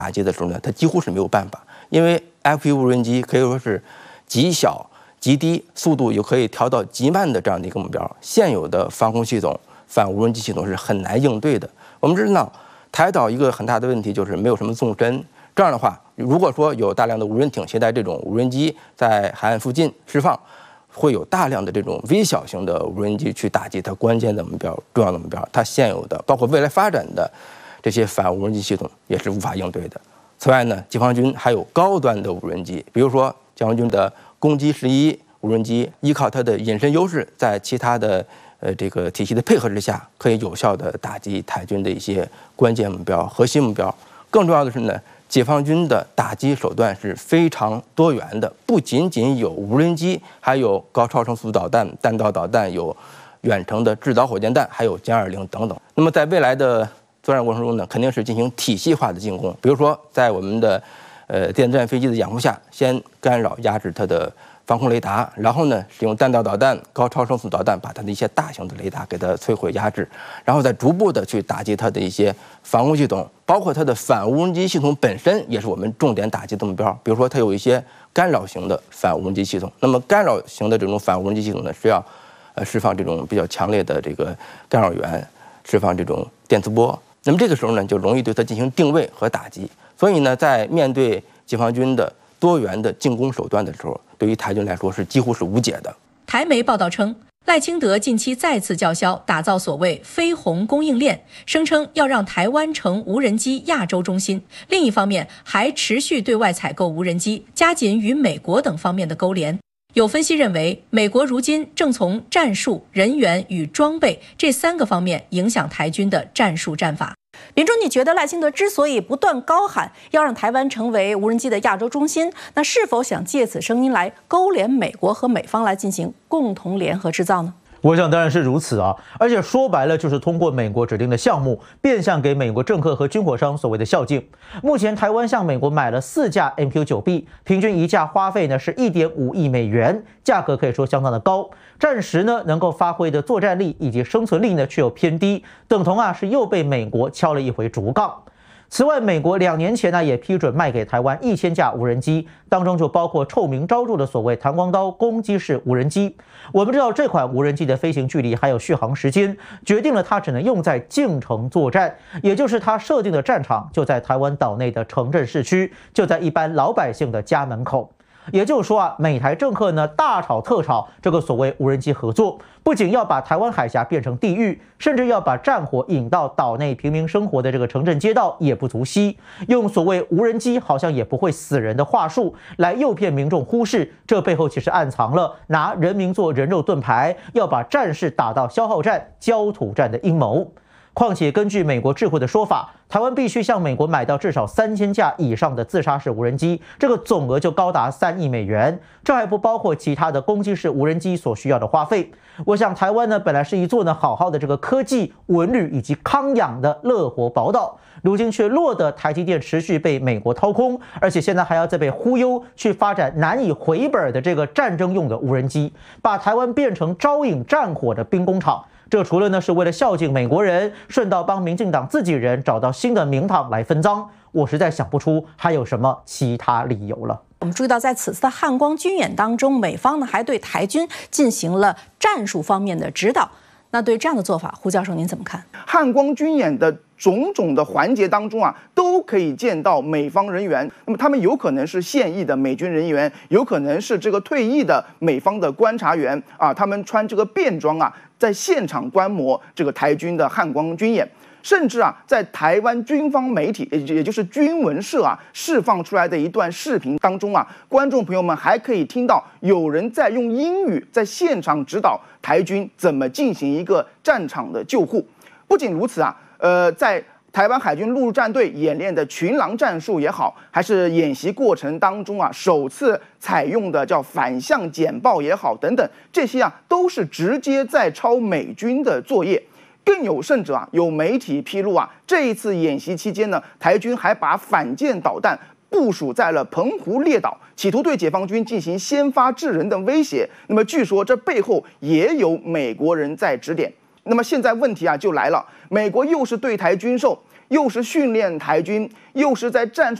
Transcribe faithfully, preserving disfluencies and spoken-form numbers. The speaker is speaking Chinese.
打击的时候呢，它几乎是没有办法，因为 F 一 无人机可以说是极小、极低，速度又可以调到极慢的这样的一个目标，现有的防空系统、反无人机系统是很难应对的。我们知道，台岛一个很大的问题就是没有什么纵深，这样的话，如果说有大量的无人艇携带这种无人机在海岸附近释放，会有大量的这种微小型的无人机去打击它关键的目标、重要的目标，它现有的包括未来发展的这些反无人机系统也是无法应对的。此外呢，解放军还有高端的无人机，比如说解放军的攻击十一无人机，依靠它的隐身优势，在其他的呃这个体系的配合之下，可以有效的打击台军的一些关键目标、核心目标。更重要的是呢，解放军的打击手段是非常多元的，不仅仅有无人机，还有高超声速导弹、弹道导弹，有远程的制导火箭弹，还有歼二零等等。那么在未来的作战过程中呢，肯定是进行体系化的进攻，比如说在我们的呃电子战飞机的掩护下，先干扰压制它的防空雷达，然后呢，使用弹道导弹、高超声速导弹把它的一些大型的雷达给它摧毁压制，然后再逐步的去打击它的一些防空系统，包括它的反无人机系统本身也是我们重点打击的目标。比如说，它有一些干扰型的反无人机系统，那么干扰型的这种反无人机系统呢，是要呃释放这种比较强烈的这个干扰源，释放这种电磁波。那么这个时候呢，就容易对它进行定位和打击。所以呢，在面对解放军的多元的进攻手段的时候，对于台军来说是几乎是无解的。 台媒报道称，赖清德近期再次叫嚣打造所谓飞鸿供应链，声称要让台湾成无人机亚洲中心。另一方面，还持续对外采购无人机，加紧与美国等方面的勾连。有分析认为，美国如今正从战术、人员与装备这三个方面影响台军的战术战法。 林中，你觉得赖清德之所以不断高喊要让台湾成为无人机的亚洲中心，那是否想借此声音来勾连美国和美方来进行共同联合制造呢？ 我想当然是如此啊，而且说白了就是通过美国指定的项目，变相给美国政客和军火商所谓的孝敬。目前台湾向美国买了四架 M Q 九 B， 平均一架花费呢是 一点五亿美元，价格可以说相当的高。战时呢能够发挥的作战力以及生存力呢却又偏低，等同啊是又被美国敲了一回竹杠。此外，美国两年前呢也批准卖给台湾一千架无人机，当中就包括臭名昭著的所谓弹簧刀攻击式无人机。我们知道这款无人机的飞行距离还有续航时间，决定了它只能用在近程作战，也就是它设定的战场就在台湾岛内的城镇市区，就在一般老百姓的家门口。也就是说啊，美台政客呢大吵特吵这个所谓无人机合作，不仅要把台湾海峡变成地狱，甚至要把战火引到岛内平民生活的这个城镇街道也不足惜，用所谓无人机好像也不会死人的话术来诱骗民众忽视，这背后其实暗藏了拿人民做人肉盾牌，要把战事打到消耗战、焦土战的阴谋。况且，根据美国智慧的说法，台湾必须向美国买到至少三千架以上的自杀式无人机，这个总额就高达三亿美元。这还不包括其他的攻击式无人机所需要的花费。我想，台湾呢本来是一座呢好好的这个科技、文旅以及康养的乐活宝岛，如今却落得台积电持续被美国掏空，而且现在还要再被忽悠去发展难以回本的这个战争用的无人机，把台湾变成招引战火的兵工厂。这除了呢是为了孝敬美国人，顺道帮民进党自己人找到新的名堂来分赃，我实在想不出还有什么其他理由了。 我们注意到，在此次的汉光军演当中，美方呢还对台军进行了战术方面的指导。那对这样的做法，胡教授您怎么看？ 汉光军演的种种的环节当中啊，都可以见到美方人员。那么他们有可能是现役的美军人员，有可能是这个退役的美方的观察员啊，他们穿这个便装啊，在现场观摩这个台军的汉光军演。甚至啊，在台湾军方媒体，也也就是军文社啊，释放出来的一段视频当中啊，观众朋友们还可以听到有人在用英语在现场指导台军怎么进行一个战场的救护。不仅如此啊，呃，在台湾海军陆战队演练的群狼战术也好，还是演习过程当中啊，首次采用的叫反向简报也好，等等，这些啊都是直接在抄美军的作业。更有甚者啊，有媒体披露啊，这一次演习期间呢，台军还把反舰导弹部署在了澎湖列岛，企图对解放军进行先发制人的威胁。那么据说这背后也有美国人在指点。那么现在问题啊就来了，美国又是对台军售， 又是训练台军，又是在战术。